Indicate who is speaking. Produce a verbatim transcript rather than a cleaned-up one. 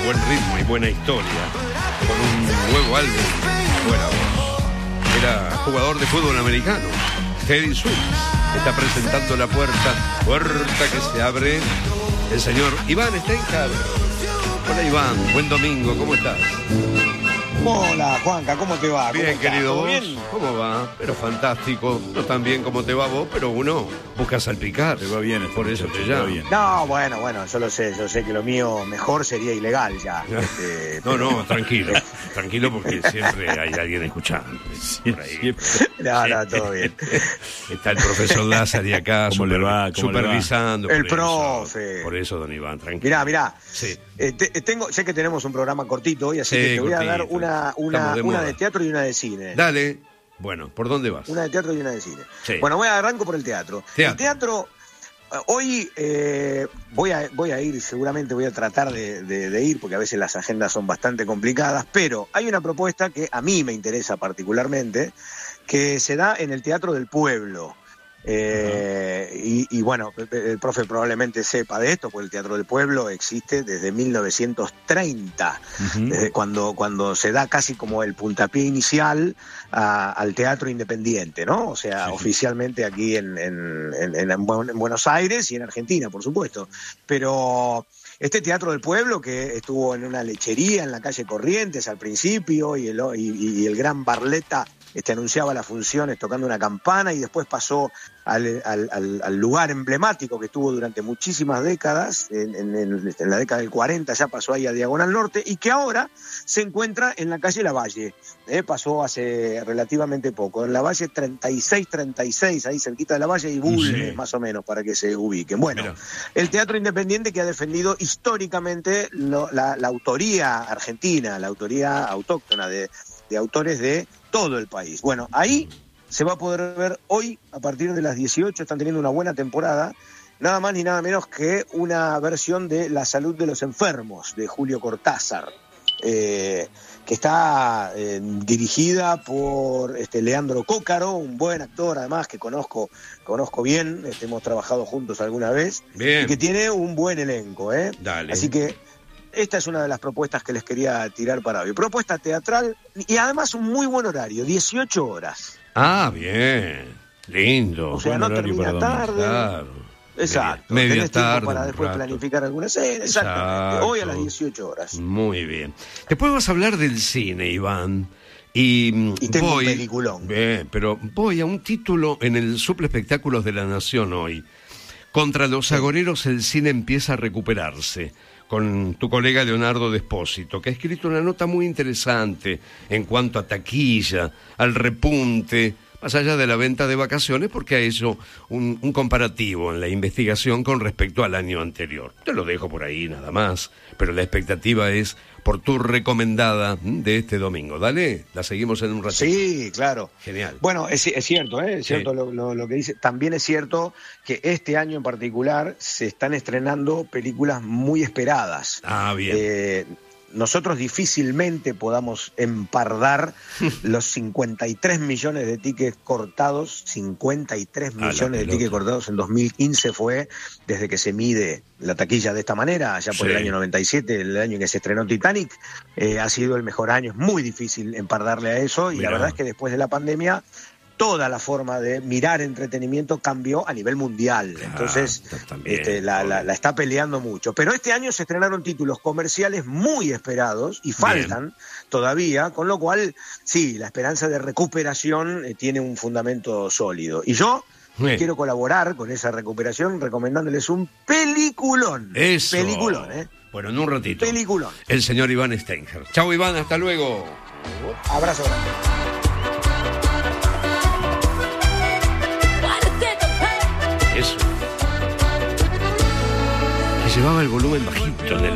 Speaker 1: buen ritmo y buena historia, con un nuevo álbum. Bueno, era jugador de fútbol americano, Teddy Swims. Está presentando la puerta, puerta que se abre, el señor Iván Steinhardt. Hola Iván, buen domingo, ¿cómo estás?
Speaker 2: Hola Juanca, ¿cómo te va?
Speaker 1: Bien,
Speaker 2: ¿Cómo
Speaker 1: querido, ¿vos?
Speaker 2: bien?
Speaker 1: ¿Cómo va? Pero fantástico, no tan bien como te va vos, pero uno busca salpicar.
Speaker 3: Te va bien,
Speaker 1: por eso te
Speaker 3: te
Speaker 1: llamo.
Speaker 3: va bien.
Speaker 2: No, bueno, bueno, yo lo sé, yo sé que lo mío mejor sería ilegal ya. Este,
Speaker 1: No,
Speaker 2: pero-
Speaker 1: no, tranquilo, tranquilo porque siempre hay alguien escuchando. Por ahí.
Speaker 3: Siempre.
Speaker 2: No, no, todo bien.
Speaker 1: Está el profesor Lázari acá
Speaker 3: ¿Cómo le va? ¿Cómo le va?
Speaker 1: supervisando.
Speaker 2: El
Speaker 1: por eso.
Speaker 2: profe.
Speaker 1: Por eso, don Iván, tranquilo.
Speaker 2: Mirá, mirá,
Speaker 1: Sí.
Speaker 2: eh, te- tengo, sé que tenemos un programa cortito hoy, así
Speaker 1: Sí,
Speaker 2: que te voy a dar
Speaker 1: cortito.
Speaker 2: una, una,
Speaker 1: Estamos de
Speaker 2: una
Speaker 1: moda.
Speaker 2: de teatro y una de cine.
Speaker 1: Dale. Bueno, ¿por dónde vas?
Speaker 2: Una de teatro y una de cine.
Speaker 1: Sí.
Speaker 2: Bueno, voy a arranco por el teatro.
Speaker 1: Teatro.
Speaker 2: El teatro, eh, hoy eh, voy, a, voy a ir, seguramente voy a tratar de, de- de ir, porque a veces las agendas son bastante complicadas, pero hay una propuesta que a mí me interesa particularmente, que se da en el Teatro del Pueblo. Eh, y, y bueno, el profe probablemente sepa de esto, porque el Teatro del Pueblo existe desde mil novecientos treinta,
Speaker 1: Ujú.
Speaker 2: desde cuando, cuando se da casi como el puntapié inicial a- al teatro independiente, ¿no? O sea,
Speaker 3: Sí, sí.
Speaker 2: oficialmente aquí en, en, en- en Buen- en Buenos Aires y en Argentina, por supuesto. Pero este Teatro del Pueblo, que estuvo en una lechería en la calle Corrientes al principio, y el, y, y el gran Barletta este, anunciaba las funciones tocando una campana, y después pasó al, al- al- al lugar emblemático que estuvo durante muchísimas décadas, en, en- en- en la década del cuarenta ya pasó ahí a Diagonal Norte, y que ahora se encuentra en la calle Lavalle. ¿eh? Pasó hace relativamente poco, en la Valle treinta y seis treinta y seis, ahí cerquita de la Valle y Bulnes,
Speaker 1: Sí.
Speaker 2: más o menos, para que se ubiquen. Bueno,
Speaker 1: Mirá.
Speaker 2: el teatro independiente que ha defendido históricamente lo- la, la autoría argentina, la autoría autóctona de, de autores de todo el país. Bueno, ahí se va a poder ver hoy, a partir de las dieciocho, están teniendo una buena temporada, nada más ni nada menos que una versión de La salud de los enfermos, de Julio Cortázar, eh, que está eh, dirigida por este, Leandro Cócaro, un buen actor además que conozco, conozco bien, este, hemos trabajado juntos alguna vez,
Speaker 1: Bien.
Speaker 2: y que tiene un buen elenco, ¿eh?
Speaker 1: Dale.
Speaker 2: Así que esta es una de las propuestas que les quería tirar para hoy. Propuesta teatral y además un muy buen horario, dieciocho horas.
Speaker 1: Ah, bien. Lindo.
Speaker 2: O sea,
Speaker 3: buen
Speaker 2: no
Speaker 3: horario
Speaker 2: termina
Speaker 3: para domingo.
Speaker 2: tarde.
Speaker 1: Claro.
Speaker 2: Exacto.
Speaker 1: Media, media
Speaker 2: Tenés tiempo
Speaker 1: tarde.
Speaker 2: para
Speaker 1: un
Speaker 2: después
Speaker 1: rato.
Speaker 2: planificar alguna escena. Exactamente.
Speaker 1: Exacto.
Speaker 2: Hoy a las dieciocho horas.
Speaker 1: Muy bien. Después vas a hablar del cine, Iván. Y, mm,
Speaker 2: Y tengo
Speaker 1: voy,
Speaker 2: un peliculón.
Speaker 1: Bien, pero voy a un título en el Suple Espectáculos de la Nación hoy. Contra los agoreros el cine empieza a recuperarse, con tu colega Leonardo Despósito, que ha escrito una nota muy interesante en cuanto a taquilla, al repunte, más allá de la venta de vacaciones, porque ha hecho un, un comparativo en la investigación con respecto al año anterior. Te lo dejo por ahí nada más, pero la expectativa es por tu recomendada ¿m? de este domingo. Dale, la seguimos en un ratito.
Speaker 2: Sí, claro.
Speaker 1: Genial.
Speaker 2: Bueno, es, es cierto, ¿eh? Es cierto
Speaker 1: Sí.
Speaker 2: lo, lo- lo que dice. También es cierto que este año en particular se están estrenando películas muy esperadas.
Speaker 1: Ah, bien.
Speaker 2: Eh, nosotros difícilmente podamos empardar los cincuenta y tres millones de tickets cortados, cincuenta y tres
Speaker 1: A la
Speaker 2: millones de
Speaker 1: pelota.
Speaker 2: tickets cortados en dos mil quince fue desde que se mide la taquilla de esta manera, allá por
Speaker 1: Sí.
Speaker 2: el año noventa y siete, el año en que se estrenó Titanic, eh, ha sido el mejor año, es muy difícil empardarle a eso, y
Speaker 1: Mirá.
Speaker 2: la verdad es que después de la pandemia toda la forma de mirar entretenimiento cambió a nivel mundial.
Speaker 1: Claro,
Speaker 2: Entonces,
Speaker 1: también,
Speaker 2: este, la, la- la está peleando mucho. Pero este año se estrenaron títulos comerciales muy esperados y faltan todavía, con lo cual, sí, la esperanza de recuperación eh, tiene un fundamento sólido. Y yo
Speaker 1: Sí.
Speaker 2: quiero colaborar con esa recuperación recomendándoles un peliculón.
Speaker 1: Eso.
Speaker 2: Peliculón, ¿eh?
Speaker 1: Bueno, en un ratito.
Speaker 2: Peliculón.
Speaker 1: El señor Iván Steinhardt. Chau, Iván, hasta luego.
Speaker 2: Abrazo grande.
Speaker 1: Eso. Que llevaba el volumen bajito en el